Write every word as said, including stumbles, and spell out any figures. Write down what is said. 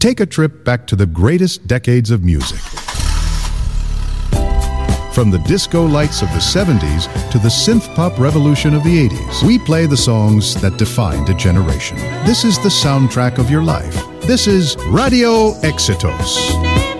Take a trip back to the greatest decades of music. From the disco lights of the seventies to the synth-pop revolution of the eighties, we play the songs that defined a generation. This is the soundtrack of your life. This is Radio Éxitos.